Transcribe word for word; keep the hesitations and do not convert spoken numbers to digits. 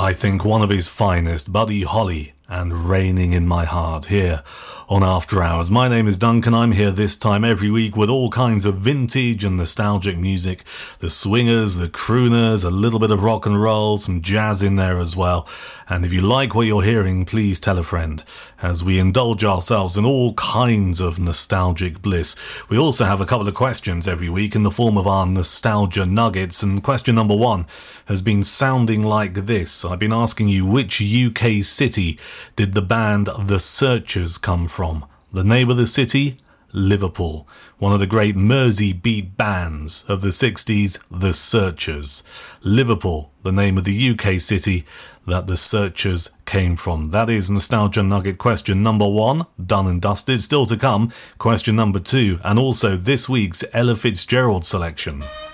I think one of his finest, Buddy Holly, and Raining in My Heart, here on After Hours. My name is Duncan. I'm here this time every week with all kinds of vintage and nostalgic music. The swingers, the crooners, a little bit of rock and roll, some jazz in there as well. And if you like what you're hearing, please tell a friend, as we indulge ourselves in all kinds of nostalgic bliss. We also have a couple of questions every week in the form of our nostalgia nuggets, and question number one has been sounding like this. I've been asking you, which U K city did the band The Searchers come from? The name of the city? Liverpool. One of the great Mersey beat bands of the sixties, The Searchers. Liverpool, the name of the U K city that The Searchers came from. That is Nostalgia Nugget question number one, done and dusted. Still to come, question number two, and also this week's Ella Fitzgerald selection.